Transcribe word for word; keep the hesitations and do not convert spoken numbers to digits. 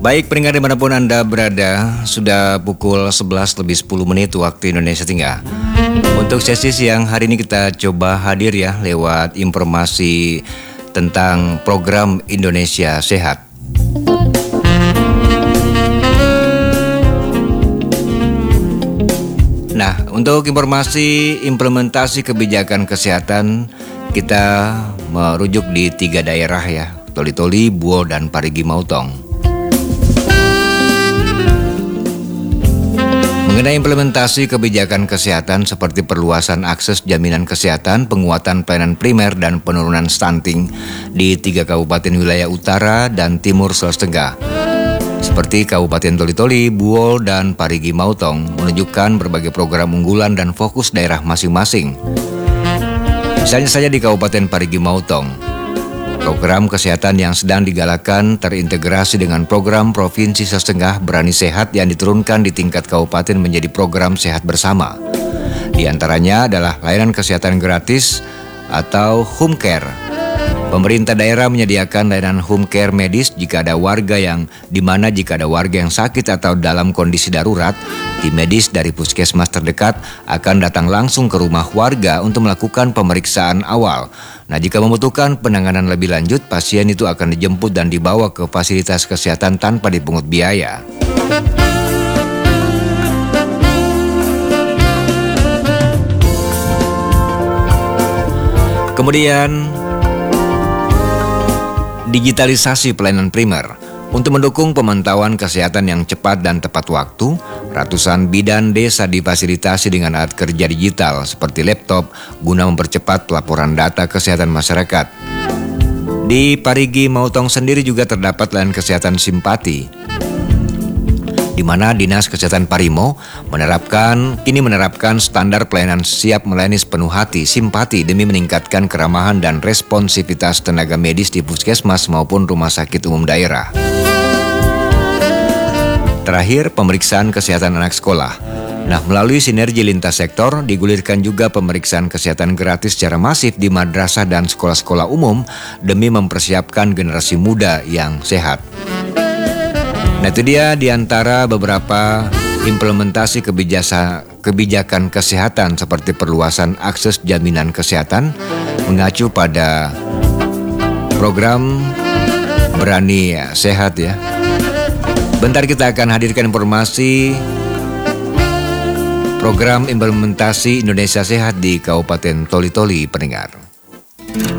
Baik pendengar dimanapun Anda berada, sudah pukul sebelas lebih sepuluh menit waktu Indonesia Tengah. Untuk sesi siang hari ini kita coba hadir ya lewat informasi tentang program Indonesia Sehat. Nah, untuk informasi implementasi kebijakan kesehatan kita merujuk di tiga daerah ya, Toli-Toli, Buol, dan Parigi Motong. Mengenai implementasi kebijakan kesehatan seperti perluasan akses jaminan kesehatan, penguatan pelayanan primer, dan penurunan stunting di tiga kabupaten wilayah utara dan timur Sulawesi Tenggara, seperti Kabupaten Toli-Toli, Buol, dan Parigi Motong, menunjukkan berbagai program unggulan dan fokus daerah masing-masing. Misalnya saja di Kabupaten Parigi Motong, program kesehatan yang sedang digalakkan terintegrasi dengan program Provinsi Sulawesi Tenggara Berani Sehat yang diturunkan di tingkat kabupaten menjadi program sehat bersama. Di antaranya adalah layanan kesehatan gratis atau home care. Pemerintah daerah menyediakan layanan home care medis jika ada warga yang di mana jika ada warga yang sakit atau dalam kondisi darurat, tim medis dari puskesmas terdekat akan datang langsung ke rumah warga untuk melakukan pemeriksaan awal. Nah, jika membutuhkan penanganan lebih lanjut, pasien itu akan dijemput dan dibawa ke fasilitas kesehatan tanpa dipungut biaya. Kemudian digitalisasi pelayanan primer. Untuk mendukung pemantauan kesehatan yang cepat dan tepat waktu, ratusan bidan desa difasilitasi dengan alat kerja digital seperti laptop guna mempercepat pelaporan data kesehatan masyarakat. Di Parigi Motong sendiri juga terdapat layanan kesehatan simpati, di mana Dinas Kesehatan Parimo menerapkan kini menerapkan standar pelayanan siap melayani sepenuh hati simpati demi meningkatkan keramahan dan responsivitas tenaga medis di puskesmas maupun rumah sakit umum daerah. Terakhir, pemeriksaan kesehatan anak sekolah. Nah, melalui sinergi lintas sektor, digulirkan juga pemeriksaan kesehatan gratis secara masif di madrasah dan sekolah-sekolah umum demi mempersiapkan generasi muda yang sehat. Nah, itu dia di antara beberapa implementasi kebijakan, kebijakan kesehatan seperti perluasan akses jaminan kesehatan mengacu pada program Berani Sehat ya. Bentar kita akan hadirkan informasi program implementasi Indonesia Sehat di Kabupaten Toli-Toli pendengar.